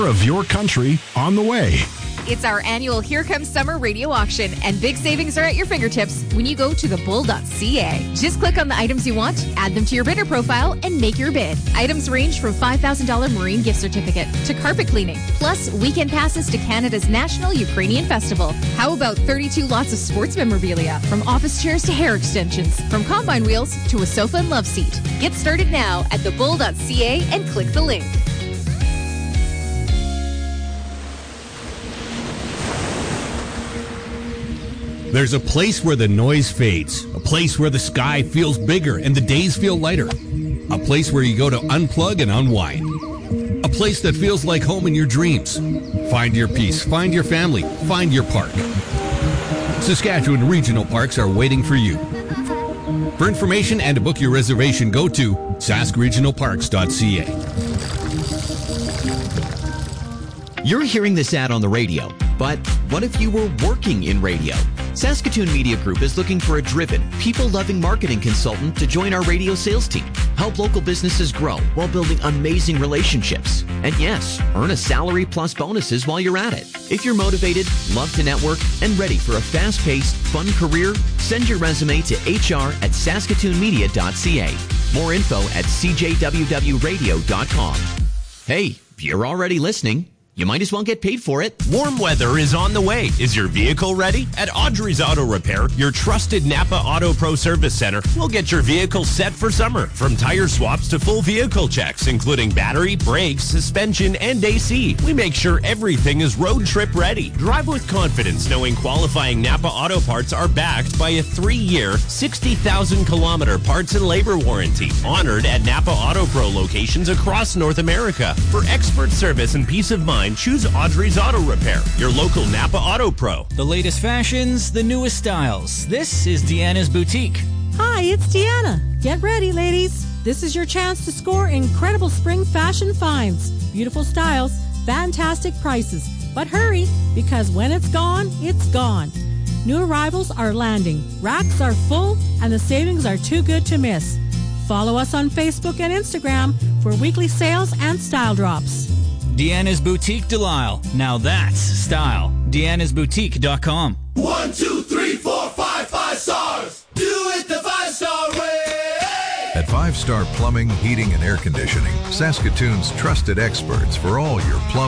of your country on the way. It's our annual Here Comes Summer radio auction, and big savings are at your fingertips when you go to thebull.ca. Just click on the items you want, add them to your bidder profile, and make your bid. Items range from $5,000 marine gift certificate to carpet cleaning, plus weekend passes to Canada's National Ukrainian Festival. How about 32 lots of sports memorabilia, from office chairs to hair extensions, from combine wheels to a sofa and love seat. Get started now at thebull.ca and click the link. There's a place where the noise fades, a place where the sky feels bigger and the days feel lighter, a place where you go to unplug and unwind, a place that feels like home in your dreams. Find your peace, find your family, find your park. Saskatchewan Regional Parks are waiting for you. For information and to book your reservation, go to saskregionalparks.ca. You're hearing this ad on the radio, but what if you were working in radio? Saskatoon Media Group is looking for a driven, people-loving marketing consultant to join our radio sales team. Help local businesses grow while building amazing relationships. And yes, earn a salary plus bonuses while you're at it. If you're motivated, love to network, and ready for a fast-paced, fun career, send your resume to hr@saskatoonmedia.ca. More info at cjwwradio.com. Hey, if you're already listening, you might as well get paid for it. Warm weather is on the way. Is your vehicle ready? At Audrey's Auto Repair, your trusted Napa Auto Pro Service Center will get your vehicle set for summer. From tire swaps to full vehicle checks, including battery, brakes, suspension, and AC. We make sure everything is road trip ready. Drive with confidence knowing qualifying Napa Auto Parts are backed by a 3-year, 60,000-kilometer parts and labor warranty. Honored at Napa Auto Pro locations across North America. For expert service and peace of mind, choose Audrey's Auto Repair, your local Napa Auto Pro. The latest fashions, the newest styles. This is Deanna's Boutique. Hi, it's Deanna. Get ready, ladies. This is your chance to score incredible spring fashion finds. Beautiful styles, fantastic prices. But hurry, because when it's gone, it's gone. New arrivals are landing. Racks are full, and the savings are too good to miss. Follow us on Facebook and Instagram for weekly sales and style drops. Deanna's Boutique Delisle. Now that's style. Deanna'sBoutique.com. 1, 2, 3, 4, 5 stars. Do it the 5-star way. At 5 Star Plumbing, Heating, and Air Conditioning, Saskatoon's trusted experts for all your plumbing